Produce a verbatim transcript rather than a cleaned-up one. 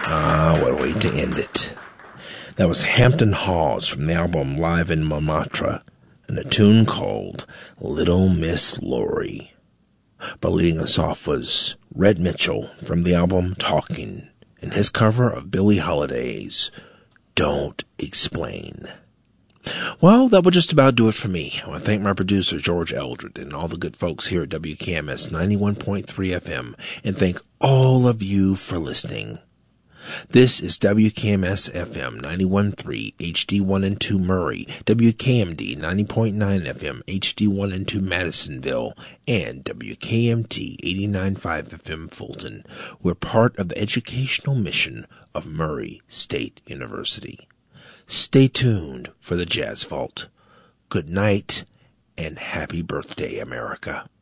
Ah, what a way to end it. That was Hampton Hawes from the album Live in Montmartre, and a tune called Little Miss Laurie. But leading us off was Red Mitchell from the album Talking, and his cover of Billie Holiday's Don't Explain. Well, that will just about do it for me. I want to thank my producer, George Eldred, and all the good folks here at W K M S ninety-one point three F M, and thank all of you for listening. This is W K M S F M ninety-one point three H D one and two Murray, W K M D ninety point nine F M H D one and two Madisonville, and W K M T eighty-nine point five F M Fulton. We're part of the educational mission of Murray State University. Stay tuned for the Jazz Vault. Good night and happy birthday, America.